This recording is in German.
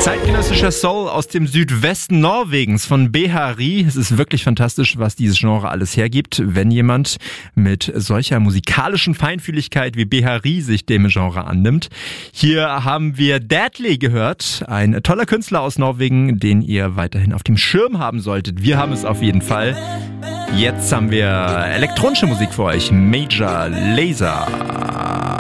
Zeitgenössischer Soul aus dem Südwesten Norwegens von Behari. Es ist wirklich fantastisch, was dieses Genre alles hergibt, wenn jemand mit solcher musikalischen Feinfühligkeit wie Behari sich dem Genre annimmt. Hier haben wir Deadly gehört, ein toller Künstler aus Norwegen, den ihr weiterhin auf dem Schirm haben solltet. Wir haben es auf jeden Fall. Jetzt haben wir elektronische Musik für euch. Major Lazer.